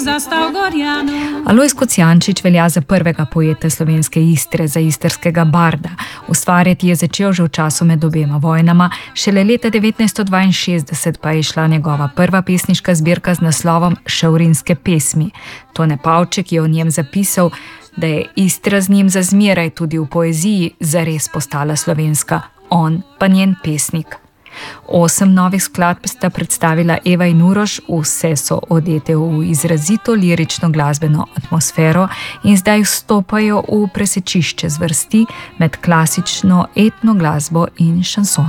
Alojz Kocijančič velja za prvega poeta slovenske Istre, za istrskega barda. Ustvarjati je začel že v času med obema vojnama, šele leta 1962 pa je šla njegova prva pesniška zbirka z naslovom Šavrinske pesmi. Tone Pavček je o njem zapisal, da je Istra z njim za zmeraj tudi v poeziji zares postala slovenska, on pa njen pesnik. 8 novih skladb sta predstavila Eva in Uroš, vse so odete v izrazito lirično glasbeno atmosfero in zdaj vstopajo v presečišče zvrsti med klasično etno glasbo in šanson.